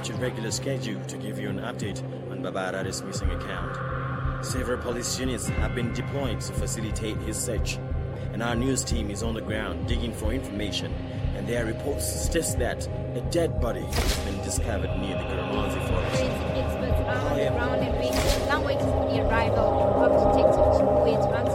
interrupt your regular schedule to give you an update on Baba Arare's missing account. Several police units have been deployed to facilitate his search, and our news team is on the ground digging for information, and there are reports suggesting that a dead body has been discovered near the Karamanzi forest. Experts are on the ground and waiting, now waiting for the arrival of Detective Chibuet